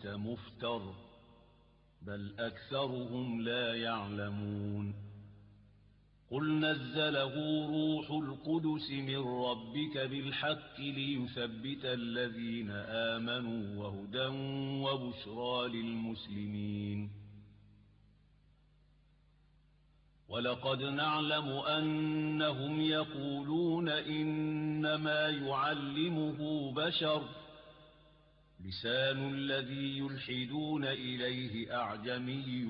كنت مفتر بل أكثرهم لا يعلمون قل نزله روح القدس من ربك بالحق ليثبت الذين آمنوا وهدى وبشرى للمسلمين ولقد نعلم أنهم يقولون إنما يعلمه بشر لسان الذي يلحدون إليه أعجمي